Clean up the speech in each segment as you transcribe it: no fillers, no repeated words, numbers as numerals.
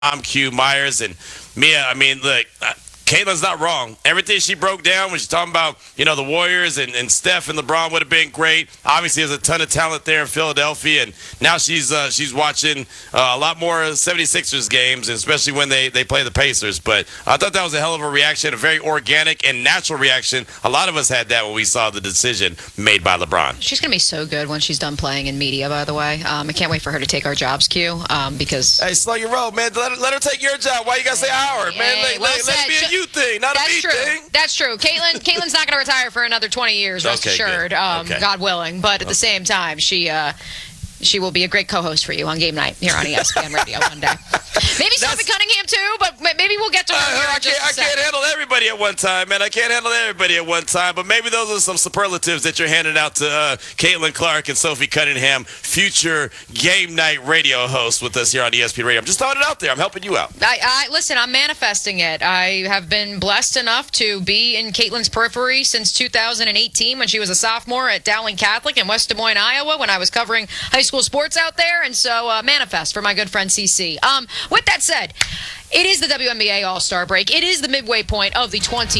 Q, Myers, and Mia. I mean, look, Caitlin's not wrong. Everything she broke down when she's talking about, the Warriors and Steph and LeBron would have been great. Obviously, there's a ton of talent there in Philadelphia, and now she's watching a lot more 76ers games, and especially when they play the Pacers. But I thought that was a hell of a reaction, a very organic and natural reaction. A lot of us had that when we saw the decision made by LeBron. She's going to be so good when she's done playing in media, by the way. I can't wait for her to take our jobs, Q, because... Hey, slow your roll, man. Let her take your job. Why you got to say Howard, man? Let it be a you thing, not a me thing. That's true. Caitlin's not going to retire for another 20 years, rest assured, God willing. But at the same time, she will be a great co-host for you on game night here on ESPN Radio one day. Maybe Sophie Cunningham too, but maybe we'll get to her. I can't handle everybody at one time, man. I can't handle everybody at one time. But maybe those are some superlatives that you're handing out to Caitlin Clark and Sophie Cunningham, future game night radio hosts with us here on ESPN Radio. I'm just throwing it out there. I'm helping you out. Listen, I'm manifesting it. I have been blessed enough to be in Caitlin's periphery since 2018 when she was a sophomore at Dowling Catholic in West Des Moines, Iowa, when I was covering high school sports out there. And so manifest for my good friend CC. With that said, it is the WNBA All-Star break. It is the midway point of the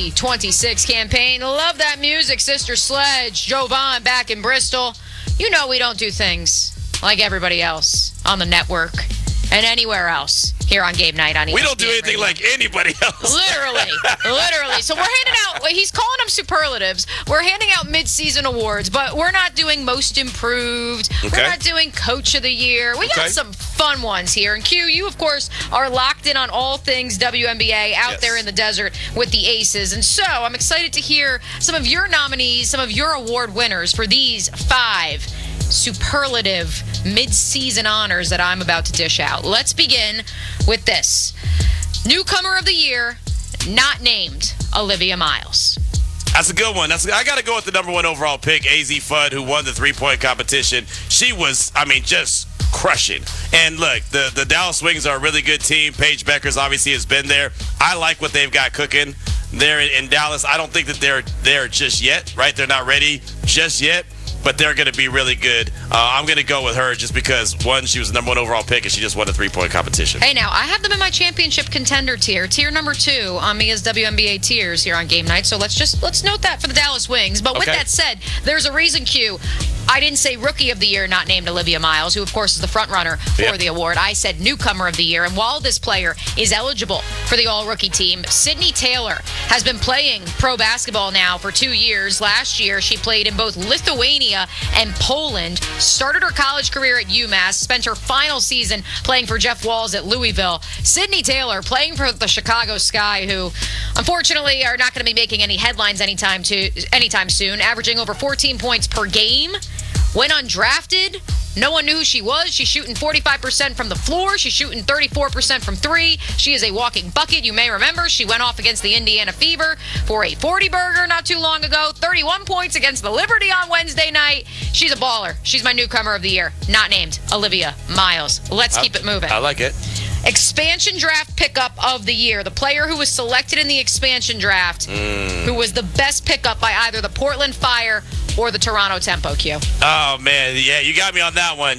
2026 campaign. Love that music, Sister Sledge, Jovan back in Bristol. You know we don't do things like everybody else on the network and anywhere else here on Game Night on ESPN. We don't do anything Radio. like anybody else. Literally. So we're handing out, he's calling them superlatives. We're handing out mid-season awards, but we're not doing most improved. Okay. We're not doing coach of the year. We got some fun ones here. And Q, you, of course, are locked in on all things WNBA out there in the desert with the Aces. And so I'm excited to hear some of your nominees, some of your award winners for these 5 superlative mid-season honors that I'm about to dish out. Let's begin with this. Newcomer of the year, not named Olivia Miles. That's a good one. I got to go with the number 1 overall pick, AZ Fudd, who won the three-point competition. She was, just crushing. And look, the Dallas Wings are a really good team. Paige Beckers obviously has been there. I like what they've got cooking there in Dallas. I don't think that they're there just yet, right? They're not ready just yet. But they're going to be really good. I'm going to go with her just because, 1, she was the number 1 overall pick, and she just won a three-point competition. Hey, now, I have them in my championship contender tier. Tier number 2 on Mia's WNBA tiers here on Game Night. So let's note that for the Dallas Wings. But with that said, there's a reason, Q, I didn't say Rookie of the Year, not named Olivia Miles, who, of course, is the front-runner for the award. I said Newcomer of the Year. And while this player is eligible for the All-Rookie team, Sydney Taylor has been playing pro basketball now for 2 years. Last year, she played in both Lithuania and Poland, started her college career at UMass, spent her final season playing for Jeff Walls at Louisville. Sydney Taylor playing for the Chicago Sky, who unfortunately are not going to be making any headlines anytime soon, averaging over 14 points per game. Went undrafted. No one knew who she was. She's shooting 45% from the floor. She's shooting 34% from 3. She is a walking bucket. You may remember she went off against the Indiana Fever for a 40-burger not too long ago. 31 points against the Liberty on Wednesday night. She's a baller. She's my newcomer of the year. Not named Olivia Miles. Let's keep it moving. I like it. Expansion draft pickup of the year. The player who was selected in the expansion draft, who was the best pickup by either the Portland Fire or the Toronto Tempo, Q. Oh, man. Yeah, you got me on that one.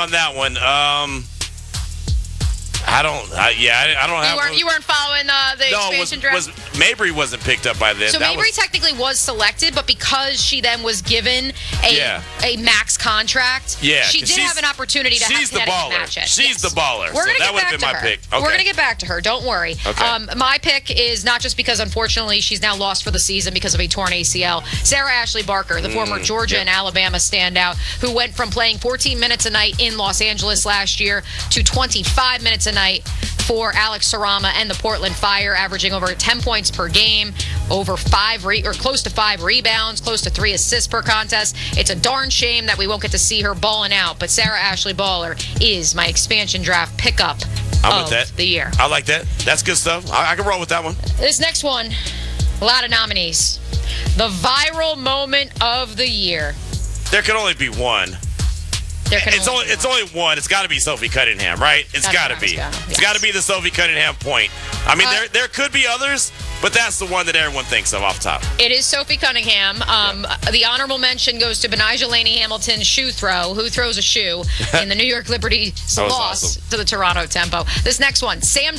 I don't have. You weren't following the expansion draft? Mabry wasn't picked up by then. So Mabry technically was selected, but because she then was given a max contract, she did have an opportunity to match it. She's the baller. That would have been my pick. Okay. We're going to get back to her. Don't worry. Okay. My pick is not just because, unfortunately, she's now lost for the season because of a torn ACL. Sarah Ashley Barker, the former Georgia and Alabama standout, who went from playing 14 minutes a night in Los Angeles last year to 25 minutes a night for Alex Sarama and the Portland Fire, averaging over 10 points per game, over close to 5 rebounds, close to 3 assists per contest. It's a darn shame that we won't get to see her balling out, but Sarah Ashley Baller is my expansion draft pickup of the year. I like that. That's good stuff. I can roll with that one. This next one, a lot of nominees. The viral moment of the year. There can only be one. It's only one. It's got to be Sophie Cunningham, right? It's got to be. It's got to be the Sophie Cunningham point. I mean, there could be others, but that's the one that everyone thinks of off top. It is Sophie Cunningham. The honorable mention goes to Benijah Laney Hamilton's shoe throw. Who throws a shoe in the New York Liberty loss awesome. to the Toronto Tempo? This next one, Sam